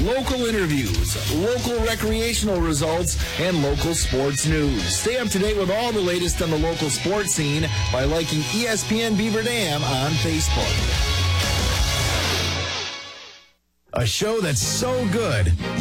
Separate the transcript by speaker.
Speaker 1: local interviews, local recreational results, and local sports news. Stay up to date with all the latest on the local sports scene by liking ESPN Beaver Dam on Facebook. A show that's so good,